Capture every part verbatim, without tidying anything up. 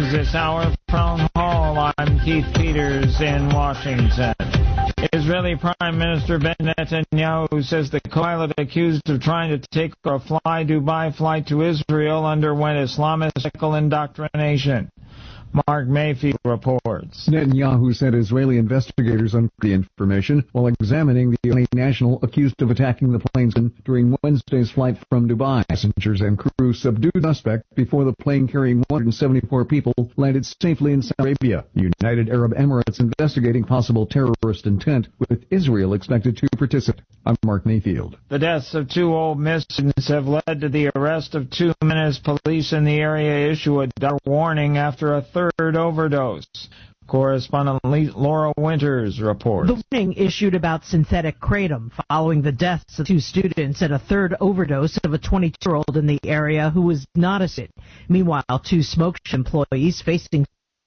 news this hour from Town Hall. I'm Keith Peters in Washington. Israeli Prime Minister Ben Netanyahu says the pilot accused of trying to take a Fly Dubai flight to Israel underwent Islamist indoctrination. Mark Mayfield reports. Netanyahu said Israeli investigators uncovered the information while examining the only national accused of attacking the planes during Wednesday's flight from Dubai. Passengers and crew subdued suspect before the plane carrying one hundred seventy-four people landed safely in Saudi Arabia. The United Arab Emirates investigating possible terrorist intent, with Israel expected to participate. I'm Mark Mayfield. The deaths of two old missiles have led to the arrest of two men as police in the area issue a dire warning after a third Third overdose. Correspondent Laura Winters reports. The warning issued about synthetic kratom following the deaths of two students and a third overdose of a twenty-two-year-old in the area who was not a student. Meanwhile, two smoke employees facing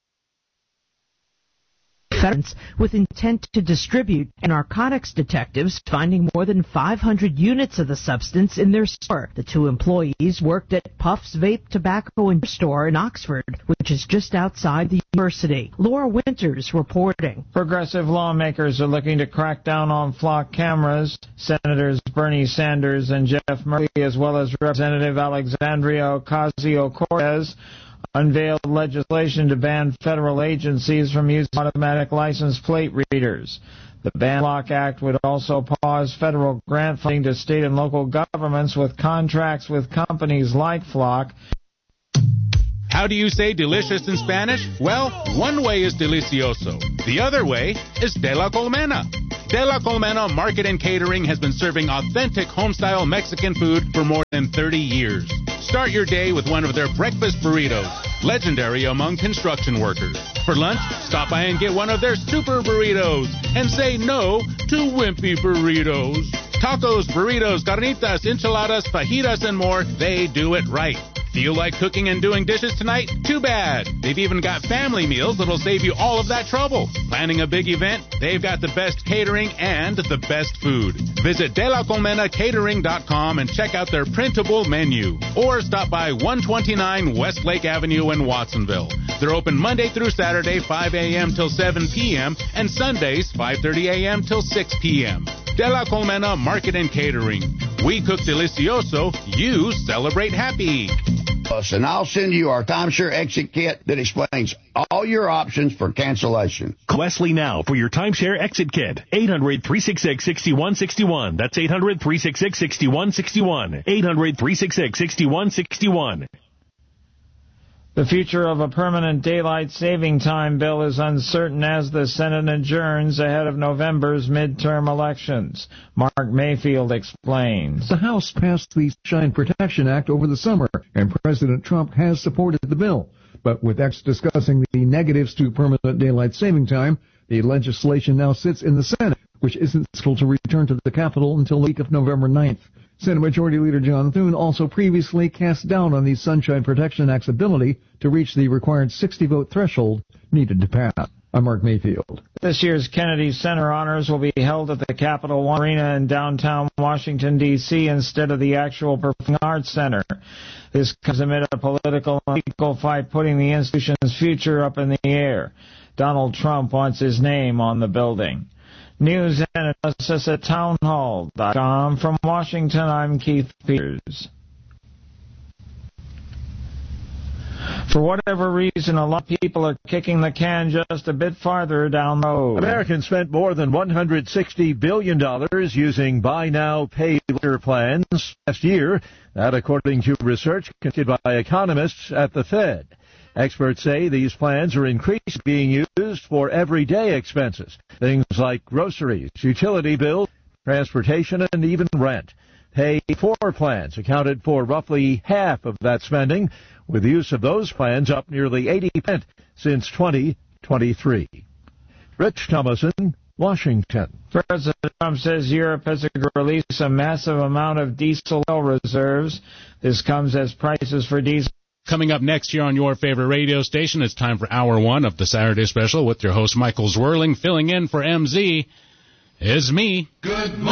with intent to distribute, and narcotics detectives finding more than five hundred units of the substance in their store. The two employees worked at Puff's Vape Tobacco and Store in Oxford, which is just outside the university. Laura Winters reporting. Progressive lawmakers are looking to crack down on flock cameras. Senators Bernie Sanders and Jeff Murphy, as well as Representative Alexandria Ocasio-Cortez, unveiled legislation to ban federal agencies from using automatic license plate readers. The Ban Flock Act would also pause federal grant funding to state and local governments with contracts with companies like Flock. How do you say delicious in Spanish? Well, one way is delicioso. The other way is de la colmena. De la Colmena Market and Catering has been serving authentic home-style Mexican food for more than thirty years. Start your day with one of their breakfast burritos, legendary among construction workers. For lunch, stop by and get one of their super burritos and say no to wimpy burritos. Tacos, burritos, carnitas, enchiladas, fajitas, and more, they do it right. Feel like cooking and doing dishes tonight? Too bad. They've even got family meals that'll save you all of that trouble. Planning a big event? They've got the best catering and the best food. Visit de la colmena catering dot com and check out their printable menu. Or stop by one twenty-nine Westlake Avenue in Watsonville. They're open Monday through Saturday, five a.m. till seven p.m. and Sundays, five thirty a.m. till six p.m. De la Colmena Market and Catering. We cook delicioso, you celebrate happy. And I'll send you our timeshare exit kit that explains all your options for cancellation. Wesley now for your timeshare exit kit. eight hundred, three six six, six one six one. That's eight hundred, three six six, six one six one. eight hundred, three six six, six one six one. The future of a permanent daylight saving time bill is uncertain as the Senate adjourns ahead of November's midterm elections. Mark Mayfield explains. The House passed the Sunshine Protection Act over the summer, and President Trump has supported the bill. But with X discussing the negatives to permanent daylight saving time, the legislation now sits in the Senate, which isn't scheduled to return to the Capitol until the week of November ninth. Senate Majority Leader John Thune also previously cast doubt on the Sunshine Protection Act's ability to reach the required sixty-vote threshold needed to pass. I'm Mark Mayfield. This year's Kennedy Center honors will be held at the Capital One Arena in downtown Washington, D C instead of the actual Performing Arts Center. This comes amid a political and legal fight putting the institution's future up in the air. Donald Trump wants his name on the building. News and analysis at town hall dot com. From Washington, I'm Keith Peters. For whatever reason, a lot of people are kicking the can just a bit farther down the road. Americans spent more than one hundred sixty billion dollars using buy now, pay later plans last year. That according to research conducted by economists at the Fed. Experts say these plans are increasingly being used for everyday expenses, things like groceries, utility bills, transportation, and even rent. Pay for plans accounted for roughly half of that spending, with the use of those plans up nearly eighty percent since twenty twenty-three. Rich Thomason, Washington. President Trump says Europe has agreed to release a massive amount of diesel oil reserves. This comes as prices for diesel. Coming up next here on your favorite radio station, it's time for Hour one of the Saturday Special with your host Michael Zwirling. Filling in for M Z is me. Good morning.